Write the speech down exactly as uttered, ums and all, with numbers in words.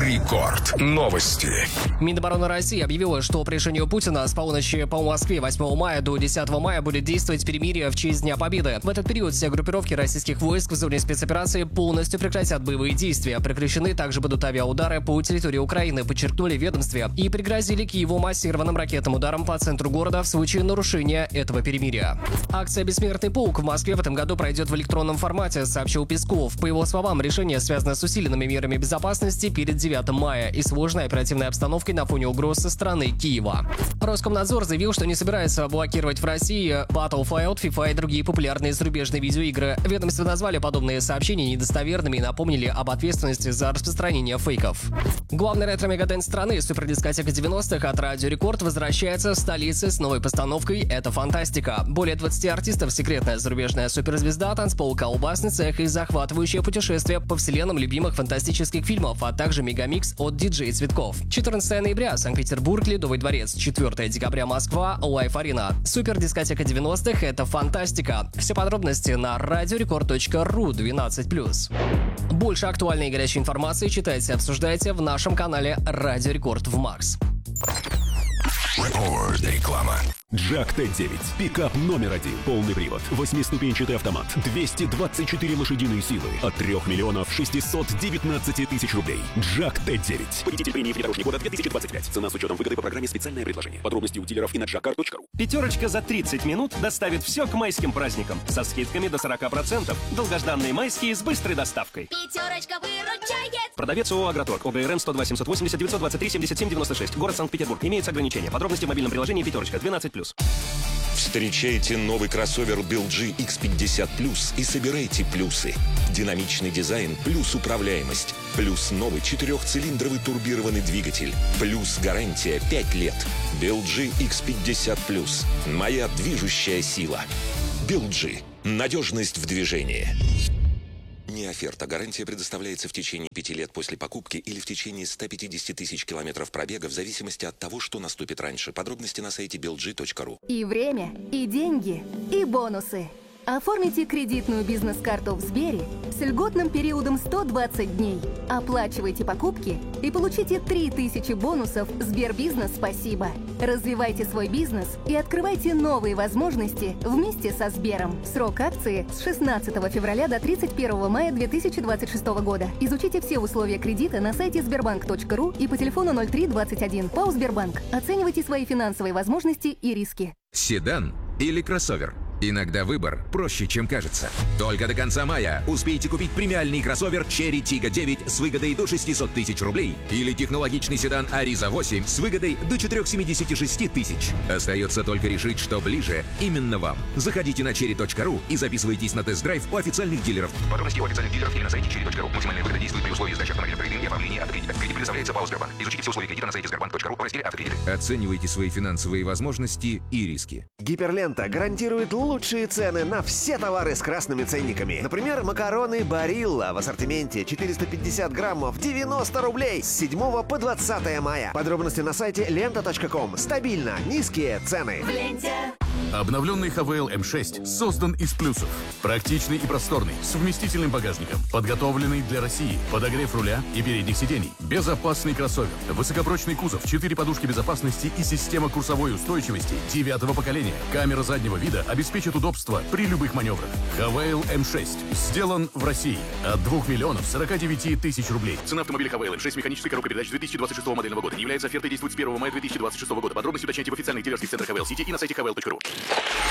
Рекорд. Новости. Минобороны России объявила, что по решению Путина с полуночи по Москве восьмого мая до десятого мая будет действовать перемирие в честь Дня Победы. В этот период все группировки российских войск в зоне спецоперации полностью прекратят боевые действия. Прекращены также будут авиаудары по территории Украины, подчеркнули в ведомстве, и пригрозили Киеву массированным ракетным ударом по центру города в случае нарушения этого перемирия. Акция «Бессмертный полк» в Москве в этом году пройдет в электронном формате, сообщил Песков. По его словам, решение связано с усиленными мерами безопасности перед девятым мая и сложной оперативной обстановкой на фоне угроз со стороны Киева. Роскомнадзор заявил, что не собирается блокировать в России Battlefield, FIFA и другие популярные зарубежные видеоигры. Ведомства назвали подобные сообщения недостоверными и напомнили об ответственности за распространение фейков. Главный ретро-мегадэнс страны, супердискотека девяностых от Радио Рекорд, возвращается в столице с новой постановкой «Это фантастика». Более двадцати артистов, секретная зарубежная суперзвезда, танцпол, колбасный цех и захватывающее путешествие по вселенным любимых фантастических фильмов, а также мегамикс от диджей Цветков. четырнадцатого ноября Санкт-Петербург, Ледовый дворец, четвёртого декабря Москва, Лайф Арена. Супердискотека девяностых — это фантастика. Все подробности на радиорекорд точка ру двенадцать плюс. Больше актуальной и горячей информации читайте и обсуждайте в нашем канале Радио Рекорд в Макс. Реклама. Джак Т девять. Пикап номер один. Полный привод. Восьмиступенчатый автомат. двести двадцать четыре лошадиные силы. От трёх миллионов шестисот девятнадцати тысяч рублей. Джак Т девять. Победитель премии «Внедорожник года» две тысячи двадцать пять. Цена с учетом выгоды по программе «Специальное предложение». Подробности у дилеров и на джак кар точка ру. Пятерочка за тридцать минут доставит все к майским праздникам. Со скидками до сорока процентов. Долгожданные майские с быстрой доставкой. Пятерочка выручает. Продавец ООО «Агроторг». ОГРН сто два семьсот восемьдесят девятьсот двадцать три семьдесят семь девяносто шесть. Город Санкт-Петербург. Имеются ограничения. Подробности в мобильном приложении «Пятерочка» двенадцать плюс. Встречайте новый кроссовер би эл джи икс пятьдесят плюс и собирайте плюсы. Динамичный дизайн плюс управляемость. Плюс новый четырехцилиндровый турбированный двигатель. Плюс гарантия пять лет. би эл джи икс пятьдесят плюс. Моя движущая сила. би эл джи. Надежность в движении. Не оферта. Гарантия предоставляется в течение пяти лет после покупки или в течение ста пятидесяти тысяч километров пробега в зависимости от того, что наступит раньше. Подробности на сайте би эл джи точка ру. И время, и деньги, и бонусы. Оформите кредитную бизнес-карту в Сбере с льготным периодом сто двадцать дней. Оплачивайте покупки и получите три тысячи бонусов Сбербизнес «Спасибо». Развивайте свой бизнес и открывайте новые возможности вместе со Сбером. Срок акции с шестнадцатого февраля до тридцать первого мая две тысячи двадцать шестого года. Изучите все условия кредита на сайте сбербанк точка ру и по телефону ноль три двадцать один. ПАО «Сбербанк». Оценивайте свои финансовые возможности и риски. Седан или кроссовер? Иногда выбор проще, чем кажется. Только до конца мая успейте купить премиальный кроссовер Cherry Tiggo девять с выгодой до шестисот тысяч рублей или технологичный седан Ariza восемь с выгодой до четырехсот семидесяти шести тысяч. Остается только решить, что ближе именно вам. Заходите на черри точка ру и записывайтесь на тест-драйв у официальных дилеров. Подробности у официальных дилеров или на сайте черри точка ру. Максимальная выгода действует при условии сдачи автомобиля в трейдинг и оформления автокредита. Кредит предоставляется ПАО «Сбербанк». Изучите все условия кредита на сайте сбербанк точка ру в разделе «Автокредиты». Оценивайте свои финансовые возможности и риски. Гиперлента гарантирует лучшие цены на все товары с красными ценниками. Например, макароны Барилла в ассортименте четыреста пятьдесят граммов девяносто рублей с седьмого по двадцатое мая. Подробности на сайте лента точка ком. Стабильно низкие цены. В ленте. Обновленный эйч ви эл эм шесть создан из плюсов. Практичный и просторный, с вместительным багажником, подготовленный для России, подогрев руля и передних сидений, безопасный кроссовер, высокопрочный кузов, четыре подушки безопасности и система курсовой устойчивости девятого поколения. Камера заднего вида обеспечит удобство при любых маневрах. эйч ви эл эм шесть сделан в России от двух миллионов сорока девяти тысяч рублей. Цена автомобиля эйч ви эл эм шесть механической коробкой передач две тысячи двадцать шестого модельного года не является офертой, действует с первого мая две тысячи двадцать шестого года. Подробности уточняйте в официальных дилерских центрах эйч ви эл сити и на сайте эйч ви эл точка ру.